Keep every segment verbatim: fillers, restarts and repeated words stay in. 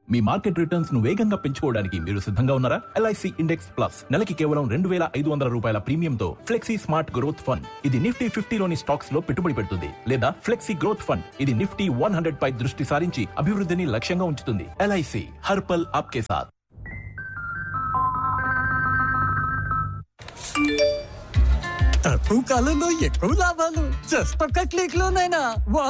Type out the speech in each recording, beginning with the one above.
మీ market returns ను వేగంగా పెంచుకోవడానికి మీరు సిద్ధంగా ఉన్నారా? ఎల్ఐసి ఇండెక్స్ ప్లస్ నెలకి కేవలం రెండు వేల ఐదు వందల రూపాయల ప్రీమియంతో ఫ్లెక్సీ స్మార్ట్ గ్రోత్ ఫండ్. ఇది నిఫ్టీ ఫిఫ్టీలోని స్టాక్స్ లో పెట్టుబడి పెడుతుంది. లేదా ఫ్లెక్సీ గ్రోత్ ఫండ్, ఇది నిఫ్టీ వన్ హండ్రెడ్ పై దృష్టి సారించి అభివృద్ధిని లక్ష్యంగా ఉంచుతుంది. ఎల్ఐసి హర్ పల్ ఆప్కే సాథ్. తక్కువ కాలంలో ఎక్కువ లాభాలు జస్ట్ ఒక్క క్లిక్ లోనైనా వా!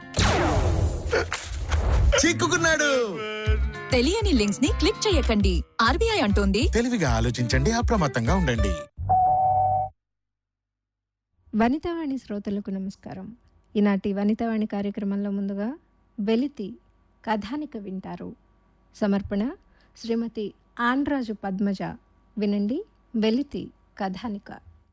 చిక్కుకున్నాడు. తెలియని లింక్స్ ని క్లిక్ చేయకండి. ఆర్బీఐ అంటోంది తెలివిగా ఆలోచించండి, అప్రమత్తంగా ఉండండి. వనితావాణి శ్రోతలకు నమస్కారం. ఈనాటి వనితావాణి కార్యక్రమంలో ముందుగా వెలితి కథానిక వింటారు. సమర్పణ శ్రీమతి ఆండ్రాజు పద్మజ. వినండి వెలితి కథానిక.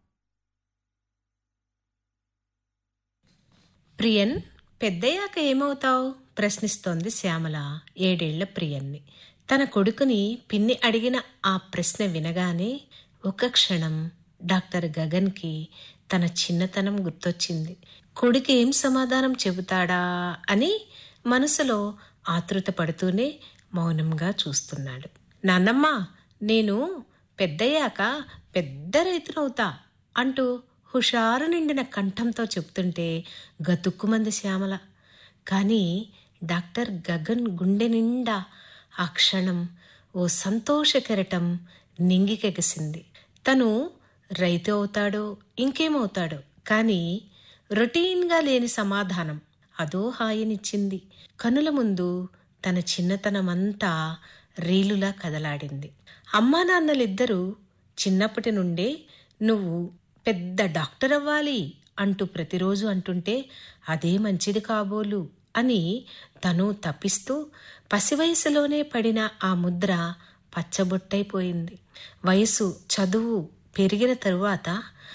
ప్రియన్, పెద్దయ్యాక ఏమవుతావు ప్రశ్నిస్తోంది శ్యామల ఏడేళ్ల ప్రియన్ని. తన కొడుకుని పిన్ని అడిగిన ఆ ప్రశ్న వినగానే ఒక క్షణం డాక్టర్ గగన్కి తన చిన్నతనం గుర్తొచ్చింది. కొడుకు ఏం సమాధానం చెబుతాడా అని మనసులో ఆతృత పడుతూనే మౌనంగా చూస్తున్నాడు. నాన్నమ్మ, నేను పెద్దయ్యాక పెద్ద రైతునవుతా అంటూ హుషారు నిండిన కంఠంతో చెప్తుంటే గతుక్కుమంది శ్యామల. కానీ డాక్టర్ గగన్ గుండె నిండా ఆ క్షణం ఓ సంతోష కెరటం నింగికెగసింది. తను రైతు అవుతాడో ఇంకేమవుతాడో కానీ రొటీన్గా లేని సమాధానం అదో హాయినిచ్చింది. కనుల ముందు తన చిన్నతనమంతా రీలులా కదలాడింది. అమ్మా నాన్నలిద్దరూ చిన్నప్పటి నుండే నువ్వు పెద్ద డాక్టర్ అవ్వాలి అంటూ ప్రతిరోజు అంటుంటే అదే మంచిది కాబోలు అని తను తప్పిస్తూ పసివయసులోనే పడిన ఆ ముద్ర పచ్చబొట్టయిపోయింది. వయసు, చదువు పెరిగిన తరువాత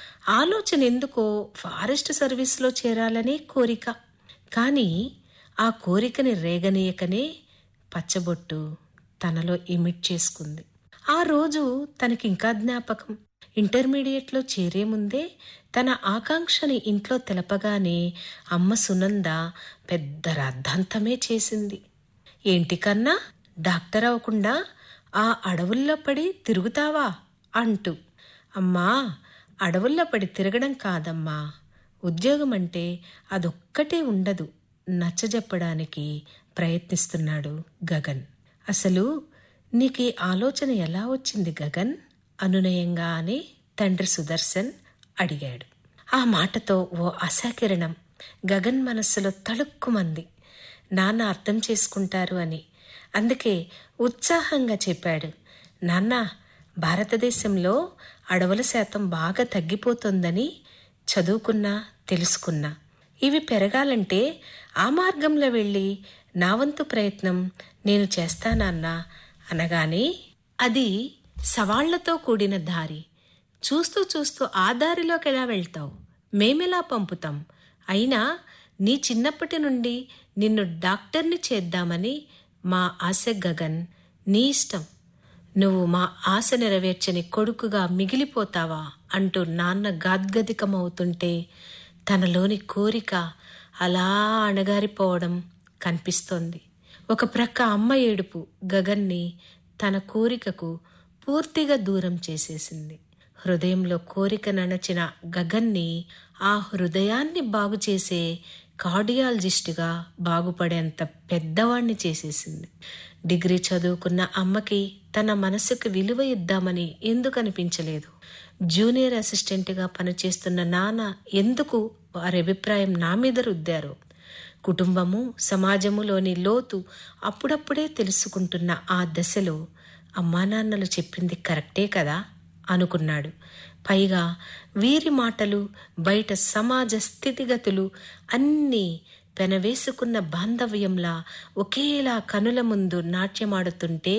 ఆలోచన ఎందుకో ఫారెస్ట్ సర్వీస్లో చేరాలనే కోరిక. కానీ ఆ కోరికని రేగనీయకనే పచ్చబొట్టు తనలో ఇమిట్ చేసుకుంది. ఆ రోజు తనకింకా జ్ఞాపకం. ఇంటర్మీడియట్లో చేరే ముందే తన ఆకాంక్షని ఇంట్లో తెలపగానే అమ్మ సునంద పెద్ద రాద్ధాంతమే చేసింది. ఏంటి కన్నా, డాక్టర్ అవ్వకుండా ఆ అడవుల్లో పడి తిరుగుతావా అంటూ. అమ్మా, అడవుల్లో పడి తిరగడం కాదమ్మా, ఉద్యోగం అంటే అదొక్కటే ఉండదు నచ్చజెప్పడానికి ప్రయత్నిస్తున్నాడు గగన్. అసలు నీకు ఆలోచన ఎలా వచ్చింది గగన్ అనునయంగా అని తండ్రి సుదర్శన్ అడిగాడు. ఆ మాటతో ఓ అశాకిరణం గగన్ మనస్సులో తళుక్కుమంది. నాన్న అర్థం చేసుకుంటారు అని. అందుకే ఉత్సాహంగా చెప్పాడు. నాన్న, భారతదేశంలో అడవుల శాతం బాగా తగ్గిపోతోందని చదువుకున్నా తెలుసుకున్నా. ఇవి పెరగాలంటే ఆ మార్గంలో వెళ్ళి నా వంతు ప్రయత్నం నేను చేస్తానన్నా అనగానే, అది సవాళ్లతో కూడిన దారి. చూస్తూ చూస్తూ ఆ దారిలోకి ఎలా వెళ్తావు? మేమెలా పంపుతాం? అయినా నీ చిన్నప్పటి నుండి నిన్ను డాక్టర్ని చేద్దామని మా ఆశ గగన్. నీ ఇష్టం. నువ్వు మా ఆశ నెరవేర్చని కొడుకుగా మిగిలిపోతావా అంటూ నాన్న గాద్గదికమవుతుంటే తనలోని కోరిక అలా అణగారిపోవడం కనిపిస్తోంది. ఒక ప్రక్క అమ్మ ఏడుపు గగన్ని తన కోరికకు పూర్తిగా దూరం చేసేసింది. హృదయంలో కోరిక నడచిన గగన్ని ఆ హృదయాన్ని బాగు చేసే కార్డియాలజిస్టుగా బాగుపడేంత పెద్దవాణ్ణి చేసేసింది. డిగ్రీ చదువుకున్న అమ్మకి తన మనసుకు విలువ ఇద్దామని ఎందుకు అనిపించలేదు? జూనియర్ అసిస్టెంట్గా పనిచేస్తున్న నాన్న ఎందుకు వారి అభిప్రాయం నా మీద రుద్దారు? కుటుంబము, సమాజములోని లోతు అప్పుడప్పుడే తెలుసుకుంటున్న ఆ దశలో అమ్మా నాన్నలు చెప్పింది కరెక్టే కదా అనుకున్నాడు. పైగా వీరి మాటలు, బయట సమాజ స్థితిగతులు అన్నీ పెనవేసుకున్న బాంధవ్యంలా ఒకేలా కనుల ముందు నాట్యమాడుతుంటే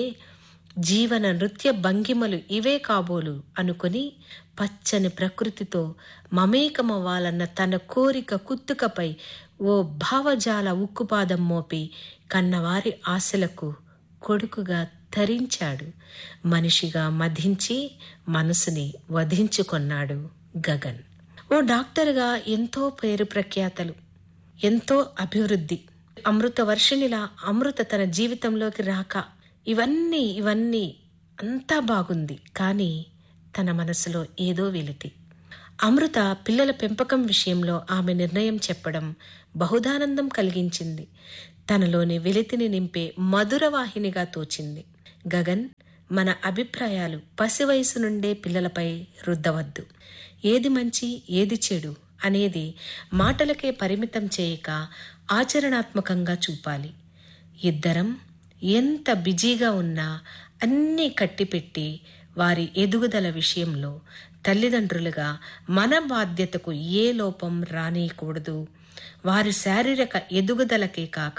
జీవన నృత్య భంగిమలు ఇవే కాబోలు అనుకుని పచ్చని ప్రకృతితో మమేకమవ్వాలన్న తన కోరిక కుత్తుకపై ఓ భావజాల ఉక్కుపాదం మోపి కన్నవారి ఆశలకు కొడుకుగా ధరించాడు. మనిషిగా మధించి మనసుని వధించుకొన్నాడు గగన్. ఓ డాక్టర్గా ఎంతో పేరు ప్రఖ్యాతలు, ఎంతో అభివృద్ధి. అమృత వర్షిణిలా అమృత తన జీవితంలోకి రాక ఇవన్నీ ఇవన్నీ అంతా బాగుంది, కానీ తన మనసులో ఏదో వెలితి. అమృత పిల్లల పెంపకం విషయంలో ఆమె నిర్ణయం చెప్పడం బహుదానందం కలిగించింది. తనలోని వెలితిని నింపే మధురవాహినిగా తోచింది. గగన్, మన అభిప్రాయాలు పసి వయసు నుండే పిల్లలపై రుద్దవద్దు. ఏది మంచి ఏది చెడు అనేది మాటలకే పరిమితం చేయక ఆచరణాత్మకంగా చూపాలి. ఇద్దరం ఎంత బిజీగా ఉన్నా అన్నీ కట్టిపెట్టి వారి ఎదుగుదల విషయంలో తల్లిదండ్రులుగా మన బాధ్యతకు ఏ లోపం రానియకూడదు. వారి శారీరక ఎదుగుదలకే కాక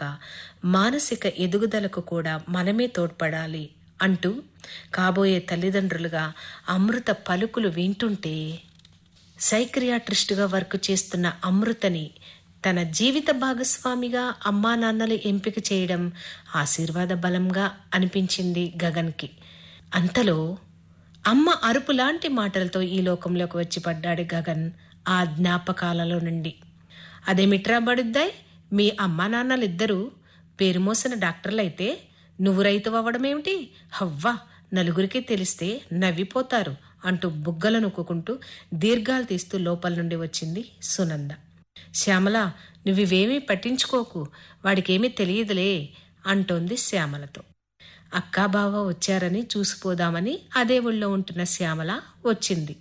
మానసిక ఎదుగుదలకు కూడా మనమే తోడ్పడాలి అంటూ కాబోయే తల్లిదండ్రులుగా అమృత పలుకులు వింటుంటే సైక్రియాట్రిస్టుగా వర్క్ చేస్తున్న అమృతని తన జీవిత భాగస్వామిగా అమ్మా నాన్నలు ఎంపిక చేయడం ఆశీర్వాద బలంగా అనిపించింది గగన్కి. అంతలో అమ్మ అరుపు లాంటి మాటలతో ఈ లోకంలోకి వచ్చి పడ్డాడు గగన్ ఆ జ్ఞాపకాలలో నుండి. అదేమిట్రా బడుద్దాయ్, మీ అమ్మా నాన్నలిద్దరూ పేరు మోసిన డాక్టర్లైతే నువ్వు రైతు అవ్వడమేమిటి? హవ్వా, నలుగురికి తెలిస్తే నవ్విపోతారు అంటూ బుగ్గలు నొక్కుంటూ దీర్ఘాలు తీస్తూ లోపల నుండి వచ్చింది సునంద. శ్యామల, నువ్వివేమీ పట్టించుకోకు, వాడికేమీ తెలియదులే అంటోంది శ్యామలతో. అక్కా బావ వచ్చారని చూసిపోదామని అదే ఊళ్ళో ఉంటున్న శ్యామల వచ్చింది.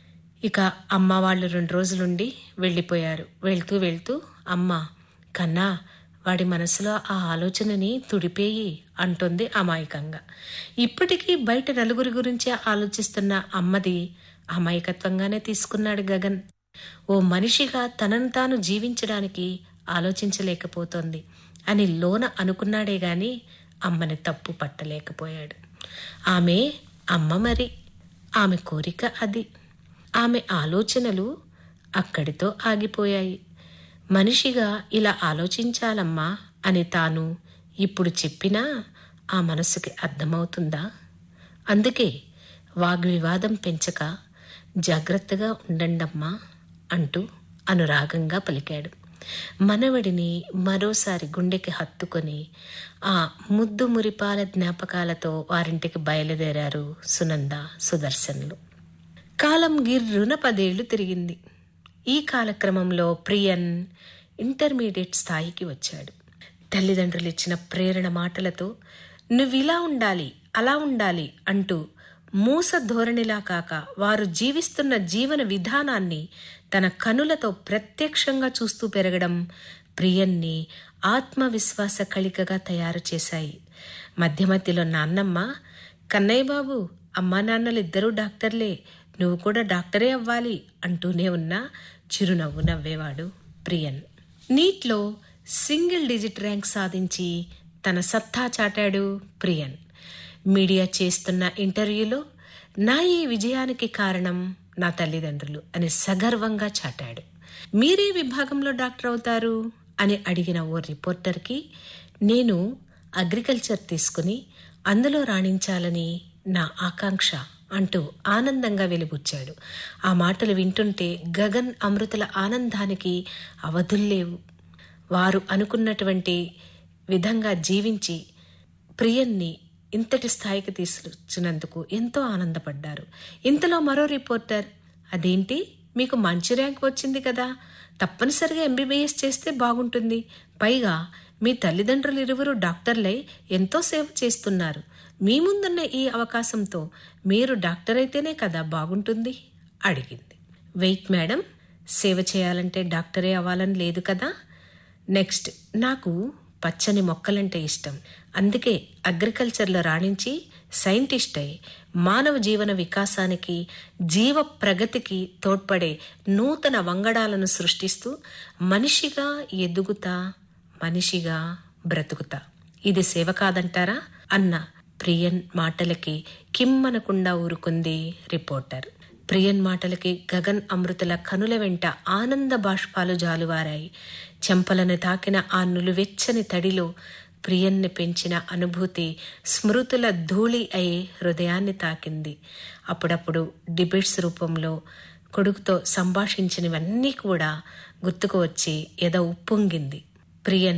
ఇక అమ్మ వాళ్ళు రెండు రోజులుండి వెళ్ళిపోయారు. వెళ్తూ వెళ్తూ అమ్మ, కన్నా, వాడి మనసులో ఆ ఆలోచనని తుడిపేయి అంటోంది అమాయకంగా. ఇప్పటికీ బయట నలుగురి గురించే ఆలోచిస్తున్న అమ్మది అమాయకత్వంగానే తీసుకున్నాడు గగన్. ఓ మనిషిగా తనను తాను జీవించడానికి ఆలోచించలేకపోతోంది అని లోన అనుకున్నాడే గాని అమ్మని తప్పు పట్టలేకపోయాడు. ఆమె అమ్మ, మరి ఆమె కోరిక అది. ఆమె ఆలోచనలు అక్కడితో ఆగిపోయాయి. మనిషిగా ఇలా ఆలోచించాలమ్మా అని తాను ఇప్పుడు చెప్పినా ఆ మనసుకి అర్థమవుతుందా? అందుకే వాగ్వివాదం పెంచక జాగ్రత్తగా ఉండండమ్మా అంటూ అనురాగంగా పలికాడు. మనవడిని మరోసారి గుండెకి హత్తుకొని ఆ ముద్దు మురిపాల జ్ఞాపకాలతో వారింటికి బయలుదేరారు సునంద, సుదర్శన్లు. కాలం గిర్రున పదేళ్లు తిరిగింది. ఈ కాలక్రమంలో ప్రియన్ ఇంటర్మీడియట్ స్థాయికి వచ్చాడు. తల్లిదండ్రులు ఇచ్చిన ప్రేరణ మాటలతో నువ్విలా ఉండాలి, అలా ఉండాలి అంటూ మూస ధోరణిలా కాక వారు జీవిస్తున్న జీవన విధానాన్ని తన కనులతో ప్రత్యక్షంగా చూస్తూ పెరగడం ప్రియన్ని ఆత్మవిశ్వాస కళికగా తయారు చేశాయి. మధ్య మధ్యలో నాన్నమ్మ, కన్నయ్య బాబు, అమ్మా నాన్నలిద్దరూ డాక్టర్లే, నువ్వు కూడా డాక్టరే అవ్వాలి అంటూనే ఉన్నా చిరునవ్వు నవ్వేవాడు ప్రియన్. నీట్లో సింగిల్ డిజిట్ ర్యాంక్ సాధించి తన సత్తా చాటాడు ప్రియన్. మీడియా చేస్తున్న ఇంటర్వ్యూలో నా ఈ విజయానికి కారణం నా తల్లిదండ్రులు అని సగర్వంగా చాటాడు. మీరే విభాగంలో డాక్టర్ అవుతారు అని అడిగిన ఓ రిపోర్టర్కి నేను అగ్రికల్చర్ తీసుకుని అందులో రాణించాలని నా ఆకాంక్ష అంటూ ఆనందంగా వెలిబుచ్చాడు. ఆ మాటలు వింటుంటే గగన్, అమృతల ఆనందానికి అవధుల్లేవు. వారు అనుకున్నటువంటి విధంగా జీవించి ప్రియన్ని ఇంతటి స్థాయికి తీసుకొచ్చినందుకు ఎంతో ఆనందపడ్డారు. ఇంతలో మరో రిపోర్టర్, అదేంటి, మీకు మంచి ర్యాంక్ వచ్చింది కదా, తప్పనిసరిగా ఎంబీబీఎస్ చేస్తే బాగుంటుంది, పైగా మీ తల్లిదండ్రులు ఇరువురు డాక్టర్లై ఎంతో సేవ చేస్తున్నారు, మీ ముందున్న ఈ అవకాశంతో మీరు డాక్టర్ అయితేనే కదా బాగుంటుంది అడిగింది. వెయిట్ మేడం, సేవ చేయాలంటే డాక్టరే అవ్వాలని లేదు కదా. నెక్స్ట్, నాకు పచ్చని మొక్కలంటే ఇష్టం, అందుకే అగ్రికల్చర్లో రాణించి సైంటిస్ట్ అయి మానవ జీవన వికాసానికి, జీవ ప్రగతికి తోడ్పడే నూతన వంగడాలను సృష్టిస్తూ మనిషిగా ఎదుగుతా, మనిషిగా బ్రతుకుతా. ఇది సేవ కాదంటారా అన్న ప్రియన్ మాటలకి కిమ్మనకుండా ఊరుకుంది రిపోర్టర్. ప్రియన్ మాటలకి గగన్, అమృతల కనుల వెంట ఆనంద బాష్పాలు జాలువారాయి. చెంపలను తాకిన ఆ నులువెచ్చని తడిలో ప్రియన్ని పెంచిన అనుభూతి స్మృతుల ధూళి అయి హృదయాన్ని తాకింది. అప్పుడప్పుడు డిబేట్స్ రూపంలో కొడుకుతో సంభాషించినవన్నీ కూడా గుర్తుకు వచ్చి ఎద ఉప్పొంగింది. ప్రియన్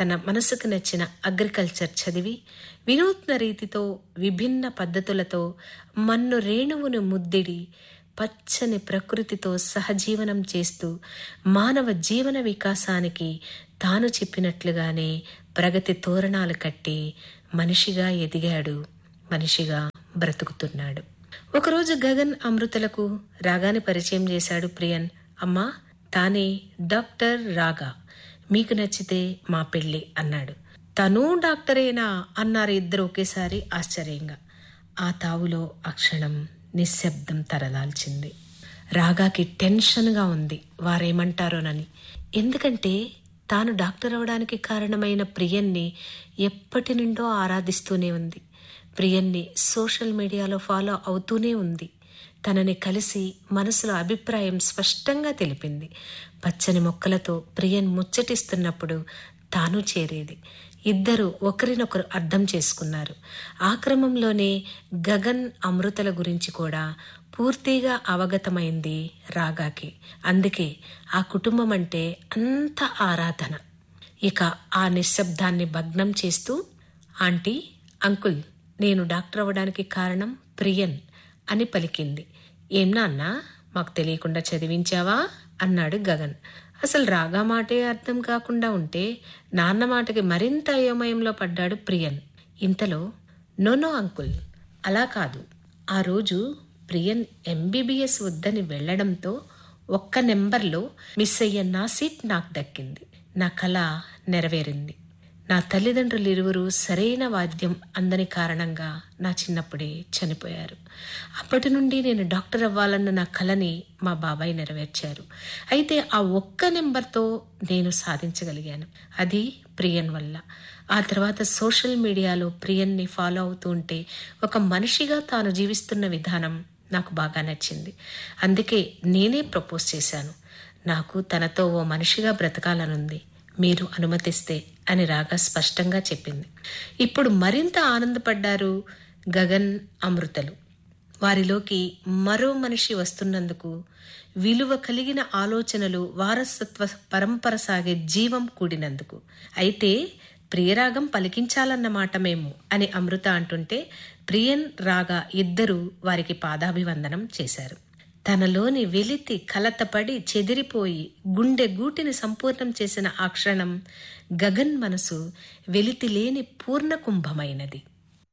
తన మనసుకు నచ్చిన అగ్రికల్చర్ చదివి వినూత్న రీతితో విభిన్న పద్ధతులతో మన్ను రేణువును ముద్దిడి పచ్చని ప్రకృతితో సహజీవనం చేస్తూ మానవ జీవన వికాసానికి తాను చెప్పినట్లుగానే ప్రగతి తోరణాలు కట్టి మనిషిగా ఎదిగాడు, మనిషిగా బ్రతుకుతున్నాడు. ఒకరోజు గగన్ అమృతలకు రాగాని పరిచయం చేశాడు ప్రియన్. అమ్మా, తానే డాక్టర్ రాగా, మీకు నచ్చితే మా పెళ్ళి అన్నాడు. తను డాక్టరేనా అన్నారు ఇద్దరు ఒకేసారి ఆశ్చర్యంగా. ఆ తావులో అక్షణం నిశ్శబ్దం తరలాల్చింది. రాగాకి టెన్షన్గా ఉంది వారేమంటారోనని. ఎందుకంటే తాను డాక్టర్ అవడానికి కారణమైన ప్రియన్ని ఎప్పటి నుండో ఆరాధిస్తూనే ఉంది. ప్రియన్ని సోషల్ మీడియాలో ఫాలో అవుతూనే ఉంది. తనని కలిసి మనసులో అభిప్రాయం స్పష్టంగా తెలిపింది. పచ్చని మొక్కలతో ప్రియన్ ముచ్చటిస్తున్నప్పుడు తాను చేరేది. ఇద్దరు ఒకరినొకరు అర్థం చేసుకున్నారు. ఆ క్రమంలోనే గగన్ అమృతల గురించి కూడా పూర్తిగా అవగతమైంది రాగాకి. అందుకే ఆ కుటుంబం అంటే అంత ఆరాధన. ఇక ఆ నిశ్శబ్దాన్ని భగ్నం చేస్తూ, ఆంటీ, అంకుల్, నేను డాక్టర్ అవ్వడానికి కారణం ప్రియన్ అని పలికింది. ఏం నాన్నా, మాకు తెలియకుండా చదివించావా అన్నాడు గగన్. అసలు రాగా మాటే అర్థం కాకుండా ఉంటే నాన్న మాటకి మరింత అయోమయంలో పడ్డాడు ప్రియన్. ఇంతలో, నోనో అంకుల్, అలా కాదు. ఆ రోజు ప్రియన్ ఎంబీబీఎస్ వద్దని వెళ్లడంతో ఒక్క నెంబర్లో మిస్ అయ్యే నా సీట్ నాకు దక్కింది. నా కళ నెరవేరింది. నా తల్లిదండ్రులు ఇరువురు సరైన వాద్యం అందని కారణంగా నా చిన్నప్పుడే చనిపోయారు. అప్పటి నుండి నేను డాక్టర్ అవ్వాలన్న నా కలని మా బాబాయ్ నెరవేర్చారు. అయితే ఆ ఒక్క నెంబర్తో నేను సాధించగలిగాను. అది ప్రియన్ వల్ల. ఆ తర్వాత సోషల్ మీడియాలో ప్రియన్ని ఫాలో అవుతూ ఉంటే ఒక మనిషిగా తాను జీవిస్తున్న విధానం నాకు బాగా నచ్చింది. అందుకే నేనే ప్రపోజ్ చేశాను. నాకు తనతో ఓ మనిషిగా బ్రతకాలనుంది, మీరు అనుమతిస్తే అని రాగా స్పష్టంగా చెప్పింది. ఇప్పుడు మరింత ఆనందపడ్డారు గగన్, అమృతలు. వారిలోకి మరో మనిషి వస్తున్నందుకు, విలువ కలిగిన ఆలోచనలు, వారసత్వ పరంపర సాగే జీవం కూడినందుకు. అయితే ప్రియరాగం పలికించాలన్నమాట మేము అని అమృత అంటుంటే ప్రియన్, రాగా ఇద్దరూ వారికి పాదాభివందనం చేశారు. తనలోని వెలితి కలతపడి చెదిరిపోయి గుండె గూటిని సంపూర్ణం చేసిన ఆ క్షణం గగన్ మనసు వెలితి లేని పూర్ణ కుంభమైనది.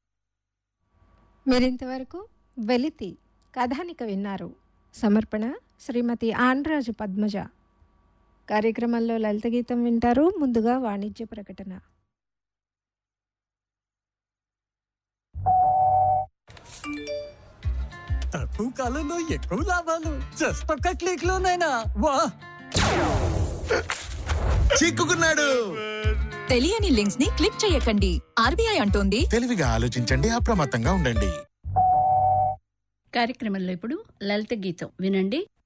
మీరింతవరకు వెలితి కథానిక విన్నారు. సమర్పణ శ్రీమతి ఆండ్రాజు పద్మజ. కార్యక్రమంలో లలిత గీతం వింటారు. ముందుగా వాణిజ్య ప్రకటన. తక్కువ కాలంలో ఎక్కువ లాభాలు జస్ట్ ఒక్క క్లిక్ లోనైనా. వా, చిక్కుకున్నాడు. తెలియని లింక్స్ ని క్లిక్ చేయకండి. ఆర్బీఐ అంటోంది, తెలివిగా ఆలోచించండి, అప్రమత్తంగా ఉండండి. కార్యక్రమంలో ఇప్పుడు లలిత గీతం వినండి.